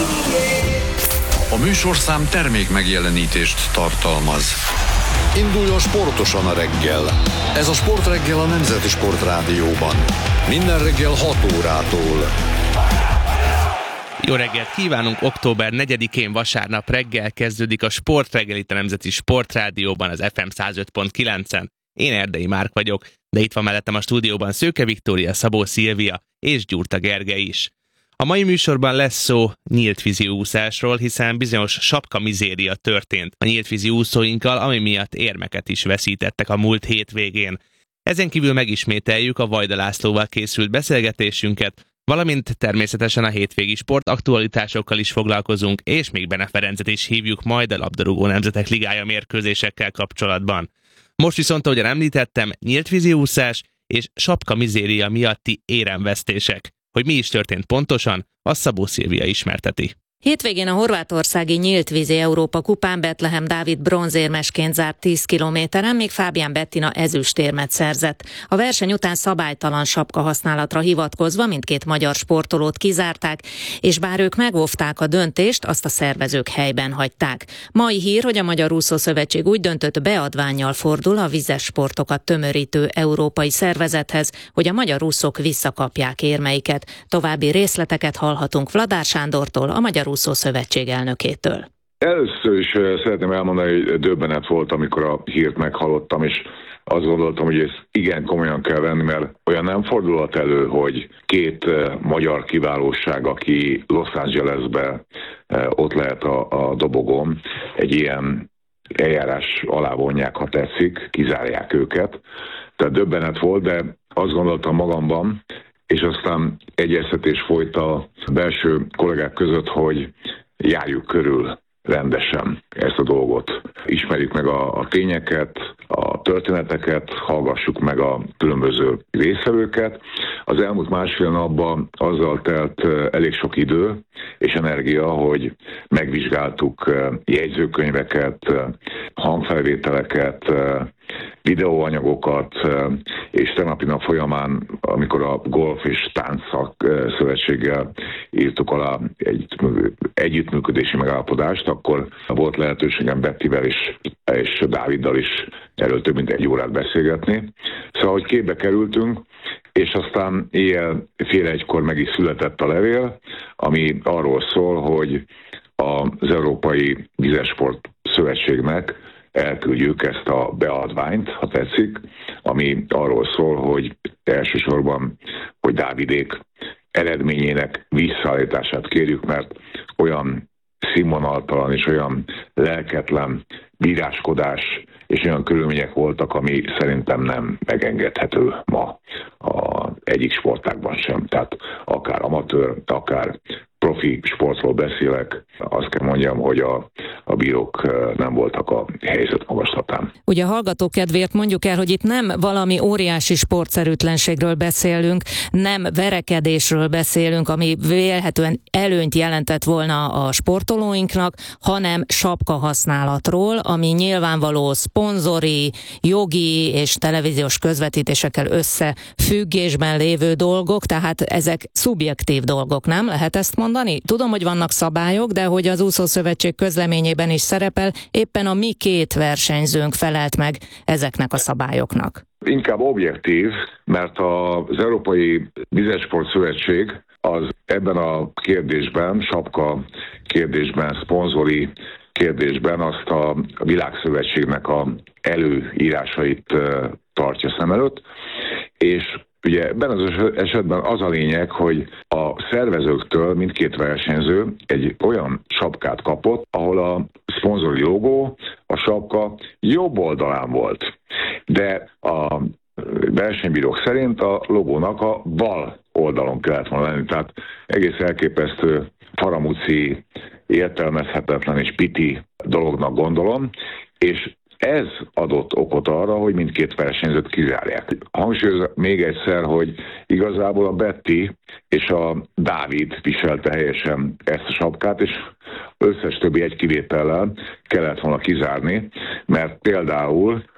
A műsorszám termék megjelenítést tartalmaz. Induljon sportosan a reggel. Ez a Sportreggel a Nemzeti Sportrádióban. Minden reggel 6 órától. Jó reggelt kívánunk! Október 4-én vasárnap reggel kezdődik a Sportreggel itt a Nemzeti Sportrádióban, az FM 105.9-en. Én Erdei Márk vagyok, de itt van mellettem a stúdióban Szőke Viktória, Szabó Szilvia és Gyurta Gergely is. A mai műsorban lesz szó nyíltvízi úszásról, hiszen bizonyos sapkamizéria történt a nyíltvízi úszóinkkal, ami miatt érmeket is veszítettek a múlt hétvégén. Ezen kívül megismételjük a Vajda Lászlóval készült beszélgetésünket, valamint természetesen a hétvégi sportaktualitásokkal is foglalkozunk, és még Bene Ferencet is hívjuk majd a labdarúgó nemzetek ligája mérkőzésekkel kapcsolatban. Most viszont, ahogyan említettem, nyíltvízi úszás és sapkamizéria miatti éremvesztések. Hogy mi is történt pontosan, azt Szabó Szilvia ismerteti. Hétvégén a horvátországi nyíltvízi Európa kupán Betlehem Dávid bronzérmesként zárt 10 kilométeren, még Fábián Bettina ezüstérmet szerzett. A verseny után szabálytalan sapka használatra hivatkozva mindkét magyar sportolót kizárták, és bár ők megóvták a döntést, azt a szervezők helyben hagyták. Mai hír, hogy a Magyar Úszószövetség úgy döntött, beadvánnyal fordul a vizes sportokat tömörítő európai szervezethez, hogy a magyar úszók visszakapják érmeiket. További részleteket hallhatunk Vladár Sándortól, a Magyar Úszószövetség elnökétől. Először is szeretném elmondani, hogy döbbenet volt, amikor a hírt meghallottam, és azt gondoltam, hogy ezt igen komolyan kell venni, mert olyan nem fordulhat elő, hogy két magyar kiválóság, aki Los Angelesben ott lehet a dobogón, egy ilyen eljárás alá vonják, ha tetszik, kizárják őket. Tehát döbbenet volt, de azt gondoltam magamban, és aztán egyeztetés folyt a belső kollégák között, hogy járjuk körül rendesen ezt a dolgot. Ismerjük meg a tényeket, a történeteket, hallgassuk meg a különböző résztvevőket. Az elmúlt másfél napban azzal telt elég sok idő és energia, hogy megvizsgáltuk jegyzőkönyveket, hangfelvételeket, videóanyagokat, és tegnapi nap folyamán, amikor a Golf és Tánc Szövetséggel írtuk alá egy együttműködési megállapodást, akkor volt lehetőségem Bettivel és Dáviddal is erről több mint 1 órát beszélgetni. Szóval, hogy képbe kerültünk, és aztán éjjel fél 1-kor meg is született a levél, ami arról szól, hogy az Európai Vizesport Szövetségnek elküldjük ezt a beadványt, ha tetszik, ami arról szól, hogy elsősorban, hogy Dávidék eredményének visszaállítását kérjük, mert olyan színvonaltalan és olyan lelketlen bíráskodás és olyan körülmények voltak, ami szerintem nem megengedhető ma egyik sportágban sem. Tehát akár amatőr, akár profi sportról beszélek, azt kell mondjam, hogy a bírók nem voltak a helyzet magaslatán. Ugye a hallgató kedvéért mondjuk el, hogy itt nem valami óriási sportszerűtlenségről beszélünk, nem verekedésről beszélünk, ami vélhetően előnyt jelentett volna a sportolóinknak, hanem sapka használatról, ami nyilvánvaló szponzori, jogi és televíziós közvetítésekkel összefüggésben lévő dolgok, tehát ezek szubjektív dolgok, nem? Lehet ezt mondani? Tudom, hogy vannak szabályok, de hogy az úszószövetség közleményében is szerepel, éppen a mi két versenyzőnk felelt meg ezeknek a szabályoknak. Inkább objektív, mert az Európai Vizesport Szövetség az ebben a kérdésben, sapka kérdésben, szponzori kérdésben azt a világszövetségnek a előírásait tartja szem előtt, és ugye ebben az esetben az a lényeg, hogy a szervezőktől mindkét versenyző egy olyan sapkát kapott, ahol a szponzori logó, a sapka jobb oldalán volt. De a versenybírók szerint a logónak a bal oldalon kellett volna lenni. Tehát egész elképesztő, faramúci, értelmezhetetlen és piti dolognak gondolom, és ez adott okot arra, hogy mindkét versenyzőt kizárják. Hangsúlyozom még egyszer, hogy igazából a Betty és a Dávid viselte helyesen ezt a sapkát, és összes többi egy kivétellel kellett volna kizárni, mert például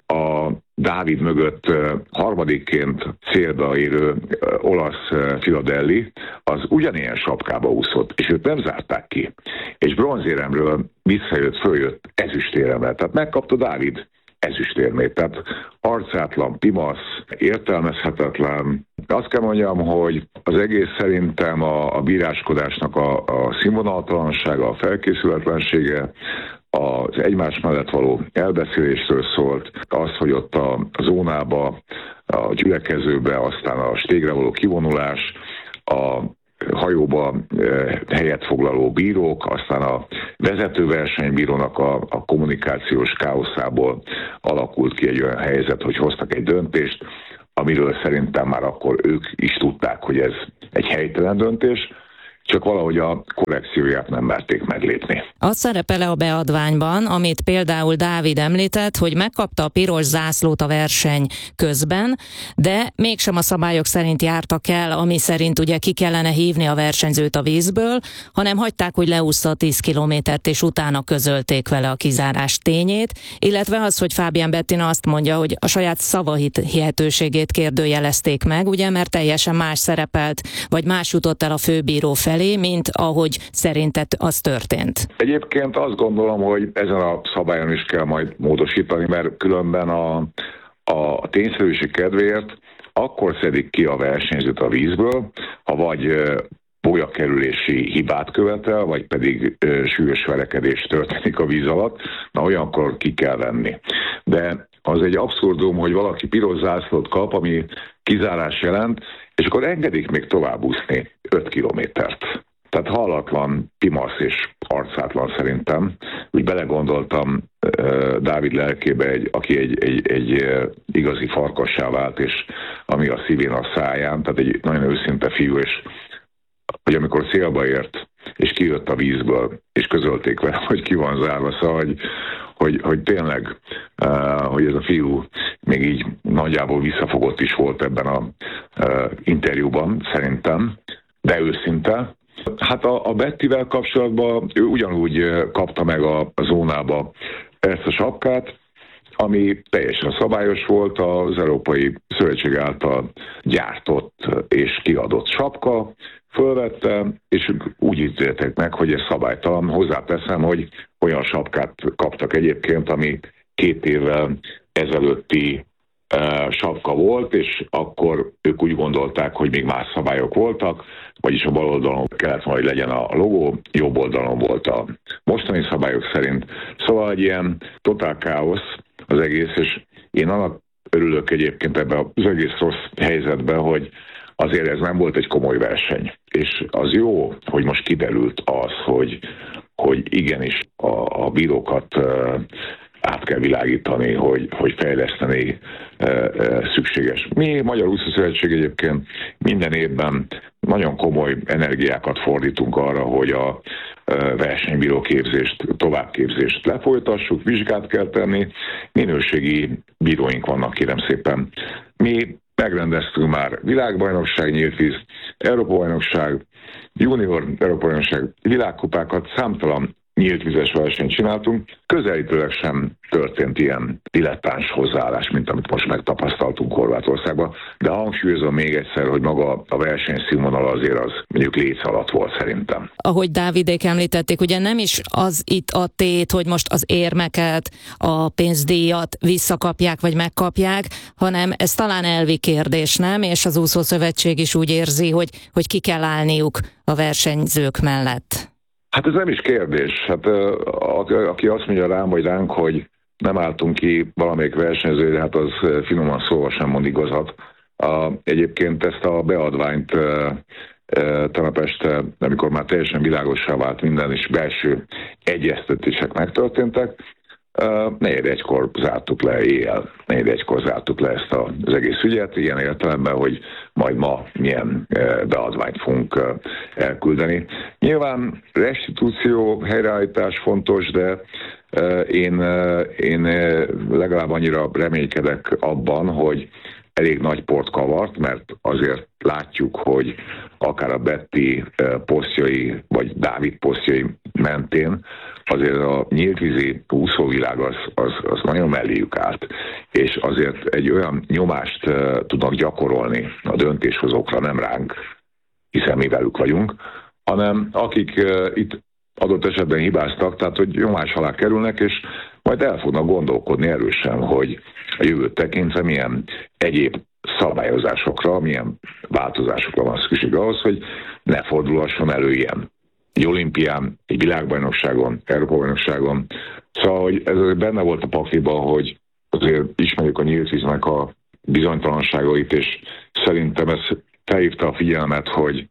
a Dávid mögött harmadikként célba érő olasz Filadelli, az ugyanilyen sapkába úszott, és őt nem zárták ki. És bronzéremről följött ezüstéremre. Tehát megkapta Dávid ezüstérmét. Tehát arcátlan, pimasz, értelmezhetetlen. Azt kell mondjam, hogy az egész szerintem a bíráskodásnak a színvonaltalansága, a felkészületlensége, az egymás mellett való elbeszélésről szólt, az, hogy ott a zónába, a gyülekezőbe, aztán a stégre való kivonulás, a hajóba helyet foglaló bírók, aztán a vezető versenybírónak a kommunikációs káoszából alakult ki egy olyan helyzet, hogy hoztak egy döntést, amiről szerintem már akkor ők is tudták, hogy ez egy helytelen döntés, csak valahogy a korrekcióját nem merték meglépni. Az szerepel a beadványban, amit például Dávid említett, hogy megkapta a piros zászlót a verseny közben, de mégsem a szabályok szerint jártak el, ami szerint ugye ki kellene hívni a versenyzőt a vízből, hanem hagyták, hogy leúszta a 10 kilométert, és utána közölték vele a kizárás tényét, illetve az, hogy Fabian Bettina azt mondja, hogy a saját szavahihetőségét kérdőjelezték meg, ugye, mert teljesen más szerepelt, vagy más jutott el a főbíró felé, mint ahogy szerinted az történt. Egyébként azt gondolom, hogy ezen a szabályon is kell majd módosítani, mert különben a tényszerűség kedvéért akkor szedik ki a versenyzőt a vízből, ha vagy bolyakerülési hibát követel, vagy pedig súlyos verekedés történik a víz alatt, na olyankor ki kell venni. De az egy abszurdum, hogy valaki piros zászlót kap, ami kizárás jelent, és akkor engedik még tovább úszni 5 kilométert. Tehát hallatlan, pimasz és arcátlan szerintem. Úgy belegondoltam Dávid lelkébe, aki egy igazi farkassá vált, és ami a szívén a száján, tehát egy nagyon őszinte fiú, és hogy amikor célba ért, és kijött a vízből, és közölték vele, hogy ki van zárva, szóval, hogy tényleg, hogy ez a fiú még így nagyjából visszafogott is volt ebben a interjúban, szerintem, de őszinte. Hát a Bettivel kapcsolatban ő ugyanúgy kapta meg a zónába ezt a sapkát, ami teljesen szabályos volt, az Európai Szövetség által gyártott és kiadott sapka, fölvette, és úgy ítélték meg, hogy ez szabálytalan. Hozzáteszem, hogy olyan sapkát kaptak egyébként, ami 2 évvel ezelőtti sapka volt, és akkor ők úgy gondolták, hogy még más szabályok voltak, vagyis a bal oldalon kellett volna, hogy legyen a logó, jobb oldalon volt a mostani szabályok szerint. Szóval egy ilyen totál káosz az egész, és én annak örülök egyébként ebben az egész rossz helyzetben, hogy azért ez nem volt egy komoly verseny. És az jó, hogy most kiderült az, hogy igenis a bírókat át kell világítani, hogy fejleszteni szükséges. Mi, Magyar Úszószövetség egyébként minden évben nagyon komoly energiákat fordítunk arra, hogy a versenybíróképzést, továbbképzést lefolytassuk, vizsgát kell tenni, minőségi bíróink vannak, kérem szépen. Mi megrendeztünk már világbajnokság, nyílt víz, Európa-bajnokság, junior Európa-bajnokság, világkupákat, számtalan nyílt vizes versenyt csináltunk. Közelítőleg sem történt ilyen dilettáns hozzáállás, mint amit most megtapasztaltunk Horvátországban. De hangsúlyozom még egyszer, hogy maga a versenyszínvonal azért az mondjuk léc alatt volt szerintem. Ahogy Dávidék említették, ugye nem is az itt a tét, hogy most az érmeket, a pénzdíjat visszakapják vagy megkapják, hanem ez talán elvi kérdés, nem? És az úszószövetség is úgy érzi, hogy ki kell állniuk a versenyzők mellett. Hát ez nem is kérdés. Hát aki azt mondja rám vagy ránk, hogy nem álltunk ki valamelyik versenyzőre, hát az finoman szóval sem mond igazat. Egyébként ezt a beadványt tegnap este, amikor már teljesen világossá vált minden, és belső egyeztetések megtörténtek, 4:01-kor zártuk le éjjel. 4:01-kor zártuk le ezt az egész ügyet, ilyen értelemben, hogy majd ma milyen beadványt fogunk elküldeni. Nyilván restitúció, helyreállítás fontos, de én legalább annyira reménykedek abban, hogy elég nagy port kavart, mert azért látjuk, hogy akár a Betty posztjai, vagy Dávid posztjai mentén azért a nyíltvízi úszóvilág az nagyon melléjük állt, és azért egy olyan nyomást tudnak gyakorolni a döntéshozókra, nem ránk, hiszen mi velük vagyunk, hanem akik itt adott esetben hibáztak, tehát hogy nyomás alá kerülnek, és majd el fognak gondolkodni erősen, hogy a jövőt tekintve milyen egyéb szabályozásokra, milyen változásokra van szükség ahhoz, hogy ne fordulhasson elő ilyen. Egy olimpián, egy világbajnokságon, Európa-bajnokságon. Szóval, hogy ez azért benne volt a pakliban, hogy azért ismerjük a nyíltvíznek a bizonytalanságait, és szerintem ez felhívta a figyelmet, hogy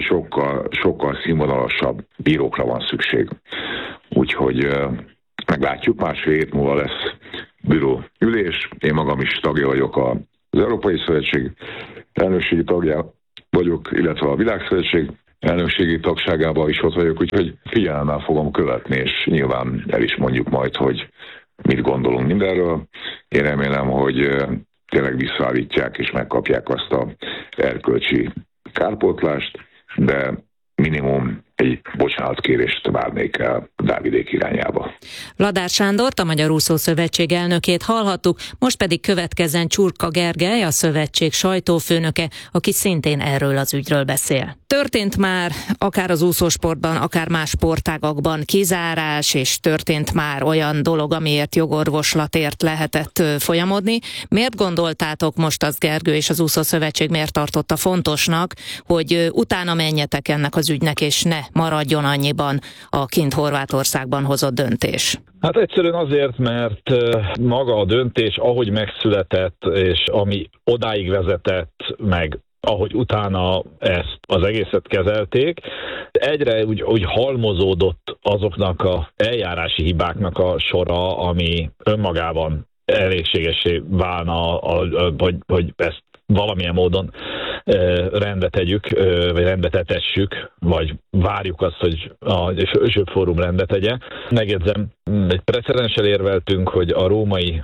sokkal színvonalasabb bírókra van szükség. Úgyhogy meglátjuk, másfél hét múlva lesz bíró ülés. Én magam is tagja vagyok az Európai Szövetség elnökségi tagja vagyok, illetve a Világszövetség elnökségi tagságában is ott vagyok, úgyhogy figyelemmel fogom követni, és nyilván el is mondjuk majd, hogy mit gondolunk mindenről. Én remélem, hogy tényleg visszaállítják és megkapják azt a erkölcsi kárpótlást, de minimum egy bocsánatkérést várnék el Dávidék irányába. Ladár Sándort, a Magyar Úszó Szövetség elnökét hallhattuk, most pedig következzen Csurka Gergely, a szövetség sajtófőnöke, aki szintén erről az ügyről beszél. Történt már akár az úszósportban, akár más sportágakban kizárás, és történt már olyan dolog, amiért jogorvoslatért lehetett folyamodni. Miért gondoltátok most azt, Gergő, és az Úszó Szövetség miért tartotta fontosnak, hogy utána menjetek ennek az ügynek, és ne maradjon annyiban a kint Horvátországban hozott döntés? Hát egyszerűen azért, mert maga a döntés, ahogy megszületett, és ami odáig vezetett, meg ahogy utána ezt az egészet kezelték, egyre úgy halmozódott azoknak a eljárási hibáknak a sora, ami önmagában elégségessé válna, hogy ezt valamilyen módon rendbe tegyük, vagy rendbe tetessük, vagy várjuk azt, hogy a Fősőbb Fórum rendbe tegye. Megjegyzem, egy precedenssel érveltünk, hogy a római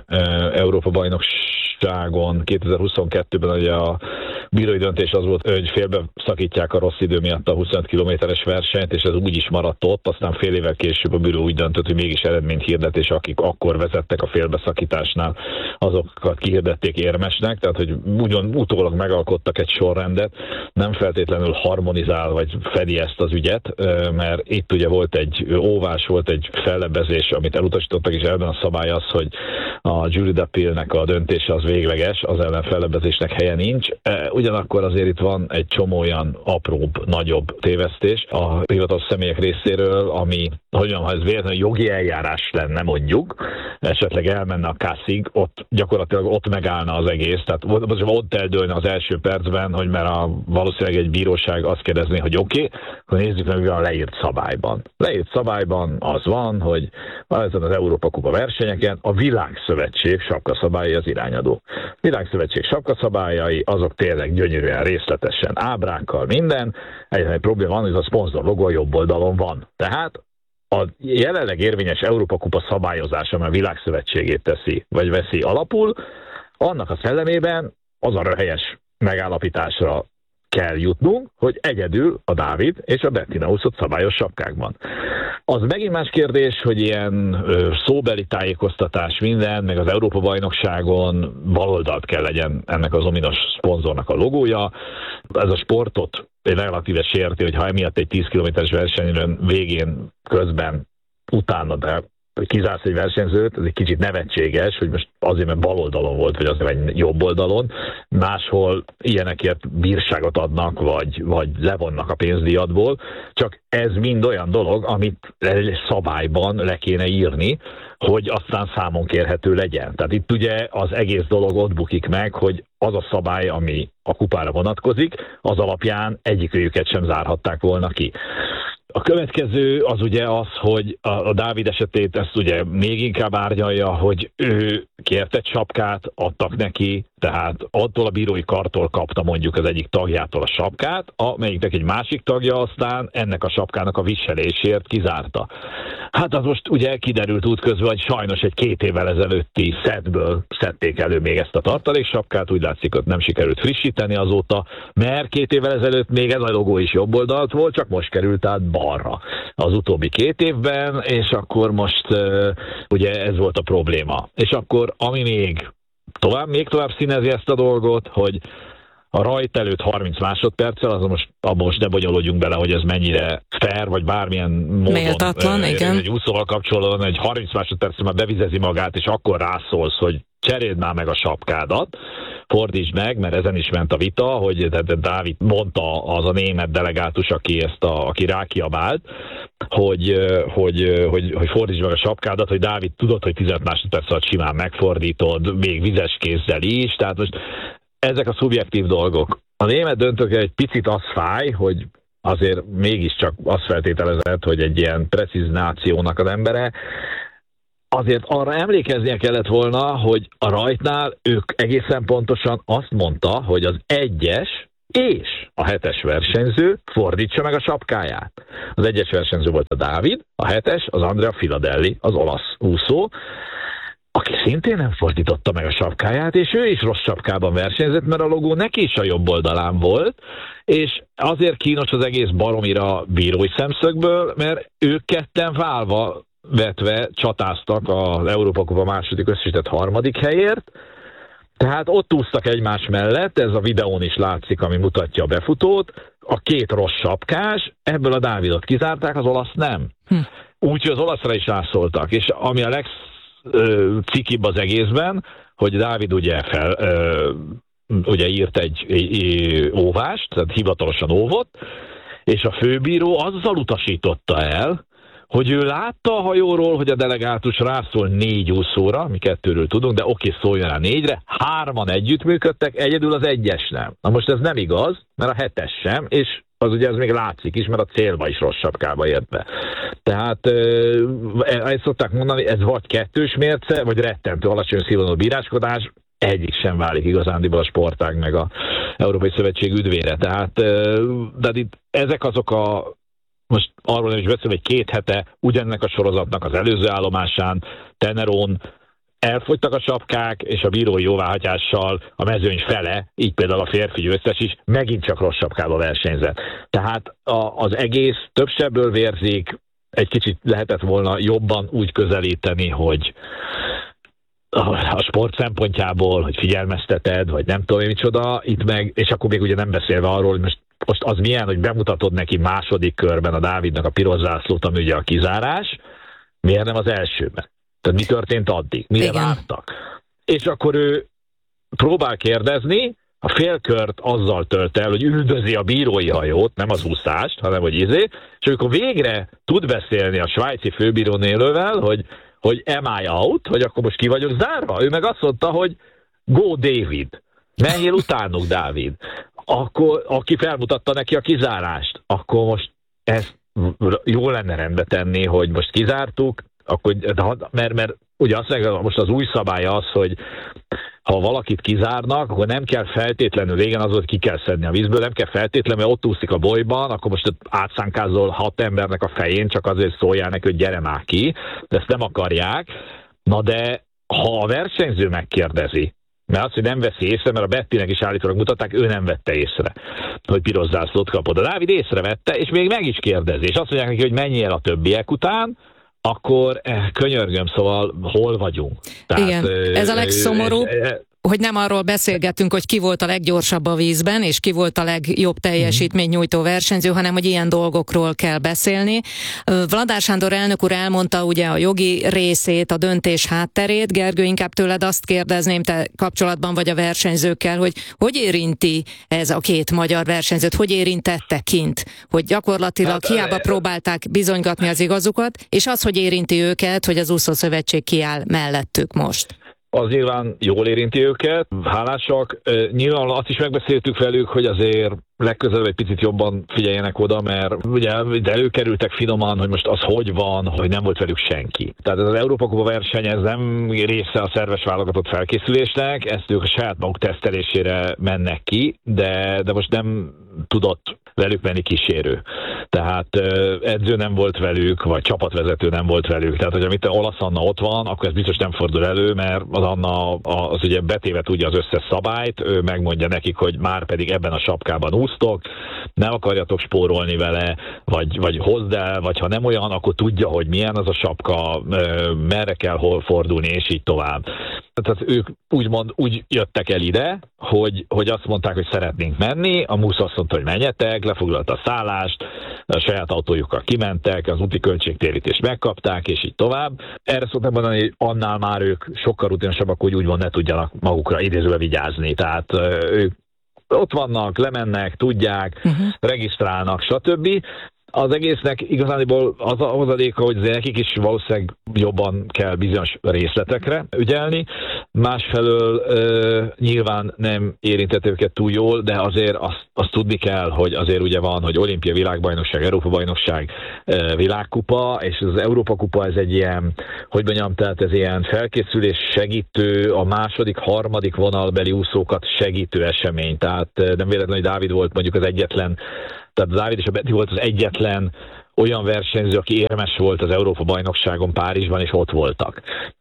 Európa-bajnokságon 2022-ben ugye a bírói döntés az volt, hogy félbe szakítják a rossz idő miatt a 25 kilométeres versenyt, és ez úgy is maradt ott, aztán fél évvel később a bíró úgy döntött, hogy mégis eredményt hirdet, és akik akkor vezettek a félbeszakításnál, azokat kihirdették érmesnek, tehát hogy ugyan utólag megalkottak egy sorrendet, nem feltétlenül harmonizál, vagy fedi ezt az ügyet, mert itt ugye volt egy óvás, volt egy fellebbezés, amit elutasítottak, és ebben a szabály az, hogy a jury d'appeal-nek a döntése az végleges, az ellen fellebbezésnek helye nincs. Ugyanakkor azért itt van egy csomó olyan apróbb, nagyobb tévesztés a hivatalos személyek részéről, ami, ha ez véletlenül jogi eljárás lenne mondjuk, esetleg elmenne a KASZ-ig, ott gyakorlatilag ott megállna az egész, tehát ott eldőlne az első percben, hogy mert valószínűleg egy bíróság azt kérdezné, hogy oké, akkor nézzük meg, mi van a leírt szabályban. Leírt szabályban az van, hogy ezen az Európa Kupa versenyeken a Világszövetség sapkaszabályai az irányadó. Világszövetség sapkaszabályai, azok tényleg gyönyörűen, részletesen, ábrákkal, minden. Egy probléma van, hogy a szponzor logó a jobb oldalon van. Tehát a jelenleg érvényes Európa Kupa szabályozása, mert a Világszövetségét teszi, vagy veszi alapul, annak a szellemében az a helyes megállapításra kell jutnunk, hogy egyedül a Dávid és a Bettina úszott szabályos sapkákban. Az megint más kérdés, hogy ilyen szóbeli tájékoztatás minden, meg az Európa-bajnokságon baloldalt kell legyen ennek az ominos szponzornak a logója. Ez a sportot relatíve sérti, hogy ha emiatt egy 10 kilométeres versenyen végén, közben, utána, de kizársz egy versenyzőt, ez egy kicsit nevetséges, hogy most azért, mert bal oldalon volt, vagy azért, mert jobb oldalon. Máshol ilyenekért bírságot adnak, vagy levonnak a pénzdíjadból. Csak ez mind olyan dolog, amit szabályban le kéne írni, hogy aztán számon kérhető legyen. Tehát itt ugye az egész dolog ott bukik meg, hogy az a szabály, ami a kupára vonatkozik, az alapján egyikőjüket sem zárhatták volna ki. A következő az ugye az, hogy a Dávid esetét ezt ugye még inkább árnyalja, hogy ő kért egy sapkát, adtak neki, tehát attól a bírói kartól kapta mondjuk az egyik tagjától a sapkát, amelyiknek egy másik tagja aztán ennek a sapkának a viselésért kizárta. Hát az most ugye kiderült útközben, hogy sajnos egy 2 évvel ezelőtti szetből szedték elő még ezt a tartaléksapkát, úgy látszik, hogy nem sikerült frissíteni azóta, mert 2 évvel ezelőtt még ez a logó is jobb oldalt volt, csak most került át balra az utóbbi 2 évben, és akkor most ugye ez volt a probléma. És akkor ami még tovább színezi ezt a dolgot, hogy a rajt előtt 30 másodperccel, abban most ne bonyolódjunk bele, hogy ez mennyire fair, vagy bármilyen módon méltatlan, igen. Egy úszóval kapcsolatban, egy 30 másodperccel már bevizezi magát, és akkor rászólsz, hogy cseréld már meg a sapkádat, fordítsd meg, mert ezen is ment a vita, hogy Dávid mondta az a német delegátus, aki rákiabált, hogy fordítsd meg a sapkádat, hogy Dávid tudod, hogy 15 másodperc alatt simán megfordítod, még vizes kézzel is, tehát most ezek a szubjektív dolgok. A német döntőkkel egy picit az fáj, hogy azért mégiscsak azt feltételezett, hogy egy ilyen precíz nációnak az embere, azért arra emlékeznie kellett volna, hogy a rajtnál ők egészen pontosan azt mondta, hogy az 1-es és a 7-es versenyző fordítsa meg a sapkáját. Az 1-es versenyző volt a Dávid, a 7-es az Andrea Filadelli, az olasz úszó, aki szintén nem fordította meg a sapkáját, és ő is rossz sapkában versenyzett, mert a logó neki is a jobb oldalán volt, és azért kínos az egész baromira bírói szemszögből, mert ők ketten válva vetve csatáztak az Európa-kupa második összesített 3. helyért, tehát ott úsztak egymás mellett, ez a videón is látszik, ami mutatja a befutót, a 2 rossz sapkás, ebből a Dávidot kizárták, az olasz nem. Úgyhogy az olaszra is rászóltak, és ami a cikibb az egészben, hogy Dávid ugye írt egy óvást, tehát hivatalosan óvott, és a főbíró azzal utasította el, hogy ő látta a hajóról, hogy a delegátus rászól 4 úszóra, mi 2-ről tudunk, de oké, szóljon rá 4-re, 3-an együttműködtek, egyedül az 1-es nem. Na most ez nem igaz, mert a 7-es sem, és az ugye ez még látszik is, mert a célba is rossz sapkába ért be. Tehát ezt szokták mondani, ez vagy 2-s mérce, vagy rettentő alacsony színvonalú bíráskodás, egyik sem válik igazándiból a sportág meg a Európai Szövetség üdvére. Tehát de itt ezek azok most arról nem is beszélve, hogy 2 hete ugyanennek a sorozatnak az előző állomásán, Tenerón elfogytak a sapkák, és a bírói jóváhagyással a mezőny fele, így például a férfi győztes is, megint csak rossz sapkába versenyzett. Tehát az egész több sebből vérzik, egy kicsit lehetett volna jobban úgy közelíteni, hogy a sport szempontjából, hogy figyelmezteted, vagy nem tudom én micsoda, itt meg, és akkor még ugye nem beszélve arról, hogy most az milyen, hogy bemutatod neki második körben a Dávidnak a piros zászlót, ami ugye a kizárás, miért nem az elsőben? Tehát mi történt addig? Mire vártak? És akkor ő próbál kérdezni, a félkört azzal tölt el, hogy üldözi a bírói hajót, nem az úszást, hanem hogy és amikor végre tud beszélni a svájci főbírónélővel, hogy am I out, hogy akkor most ki vagyok zárva? Ő meg azt mondta, hogy go David, menjél utánuk Dávid. Akkor, aki felmutatta neki a kizárást, akkor most ezt jó lenne rendbe tenni, hogy most kizártuk, akkor, mert ugye azt mondja, most az új szabály az, hogy ha valakit kizárnak, akkor nem kell feltétlenül, régen az volt, ki kell szedni a vízből, nem kell feltétlenül, mert ott úszik a bolyban, akkor most átszánkázol 6 embernek a fején, csak azért szóljál neki, hogy gyere már ki, de ezt nem akarják. Na de ha a versenyző megkérdezi, mert az, hogy nem veszi észre, mert a Bettinek is állítólag mutatták, ő nem vette észre, hogy piros zászlót kapod. A Dávid észrevette, és még meg is kérdezi, és azt mondják neki, hogy menjél a többiek után, akkor könyörgöm, szóval hol vagyunk? Tehát, igen, ez a legszomorúbb, hogy nem arról beszélgettünk, hogy ki volt a leggyorsabb a vízben, és ki volt a legjobb teljesítménynyújtó versenyző, hanem hogy ilyen dolgokról kell beszélni. Vladár Sándor elnök úr elmondta ugye a jogi részét, a döntés hátterét. Gergő, inkább tőled azt kérdezném, te kapcsolatban vagy a versenyzőkkel, hogy érinti ez a 2 magyar versenyzőt, hogy érintette kint, hogy gyakorlatilag hiába próbálták bizonygatni az igazukat, és az, hogy érinti őket, hogy az úszószövetség kiáll mellettük most. Az nyilván jól érinti őket, hálásak. Nyilván azt is megbeszéltük velük, hogy azért legközelebb egy picit jobban figyeljenek oda, mert ugye előkerültek finoman, hogy most az hogy van, hogy nem volt velük senki. Tehát ez az Európa-kupa verseny, ez nem része a szerves válogatott felkészülésnek, ezt ők a saját maguk tesztelésére mennek ki, de most nem tudott velük menni kísérő. Tehát edző nem volt velük, vagy csapatvezető nem volt velük. Tehát, hogyha Olasz Anna ott van, akkor ez biztos nem fordul elő, mert az Anna az ugye betéve tudja az összes szabályt, ő megmondja nekik, hogy már pedig ebben a sapkában úsztok, nem akarjatok spórolni vele, vagy hozd el, vagy ha nem olyan, akkor tudja, hogy milyen az a sapka, merre kell hol fordulni, és így tovább. Tehát ők úgymond úgy jöttek el ide, hogy azt mondták, hogy szeretnénk menni, a MUSZ azt mondta, hogy menjetek, lefoglalta a szállást, a saját autójukkal kimentek, az úti költségtérítést megkapták, és így tovább. Erre szoktam mondani, hogy annál már ők sokkal rutinosabbak, hogy úgymond ne tudjanak magukra idézőbe vigyázni. Tehát ők ott vannak, lemennek, tudják, regisztrálnak, stb. Az egésznek igazából az a hozadéka, hogy nekik is valószínűleg jobban kell bizonyos részletekre ügyelni. Másfelől nyilván nem érintett őket túl jól, de azért azt tudni kell, hogy azért ugye van, hogy olimpia, világbajnokság, Európa-bajnokság, világkupa, és az Európa-kupa ez egy ilyen, hogy mondjam, tehát ez ilyen felkészülés segítő, a második, harmadik vonalbeli úszókat segítő esemény. Tehát nem véletlenül, hogy Dávid volt mondjuk az egyetlen, tehát Dávid és a Beti volt az egyetlen olyan versenyző, aki érmes volt az Európa-bajnokságon Párizsban, és ott voltak.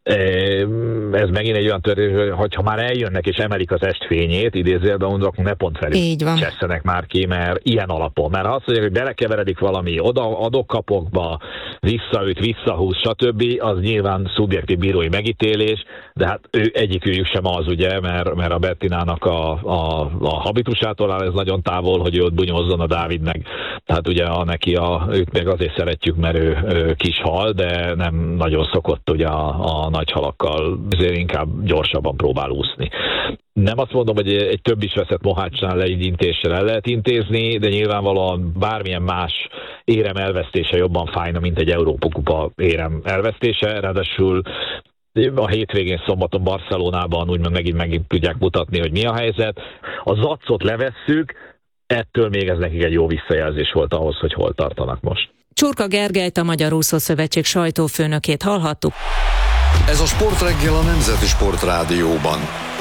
Ez megint egy olyan történet, hogy ha már eljönnek és emelik az estfényét, idézőjelben mondok, akkor ne pont velük csesszenek már ki, mert ilyen alapon. Mert azt mondják, hogy belekeveredik valami adok-kapokba, visszaüt, visszahúz, stb., az nyilván szubjektív bírói megítélés, de hát egyikőjük sem az, ugye, mert a Bettinának a habitusától áll ez nagyon távol, hogy ő ott bunyózzon, a Dávid meg. Tehát ugye őt meg azért szeretjük, mert ő kis hal, de nem nagyon szokott ugye a nagy halakkal, ezért inkább gyorsabban próbál úszni. Nem azt mondom, hogy egy több is veszett mohácsnál leintéssel el lehet intézni, de nyilvánvalóan bármilyen más érem elvesztése jobban fájna, mint egy Európa-kupa érem elvesztése, ráadásul a hétvégén szombaton Barcelonában úgymond megint tudják mutatni, hogy mi a helyzet. A zacot levesszük, ettől még ez nekik egy jó visszajelzés volt ahhoz, hogy hol tartanak most. Csurka Gergelyt, a Magyar Úszószövetség sajtófőnökét hallhattuk. Ez a Sportreggel a Nemzeti Sportrádióban.